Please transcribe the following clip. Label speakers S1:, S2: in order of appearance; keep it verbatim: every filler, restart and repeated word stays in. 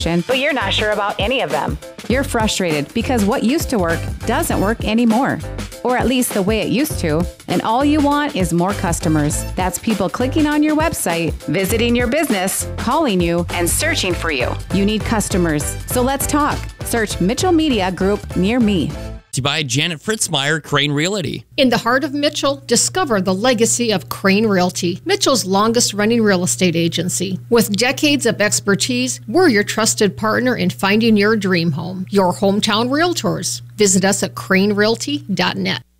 S1: but you're not sure about any of them. You're frustrated because what used to work doesn't work anymore, or at least the way it used to, and all you want is more customers. That's people clicking on your website, visiting your business, calling you, and searching for you. You need customers, so let's talk. Search Mitchell Media Group near me.
S2: By Janet Fritzmeyer, Crane Realty.
S3: In the heart of Mitchell, discover the legacy of Crane Realty, Mitchell's longest-running real estate agency. With decades of expertise, we're your trusted partner in finding your dream home. Your hometown realtors. Visit us at crane realty dot net.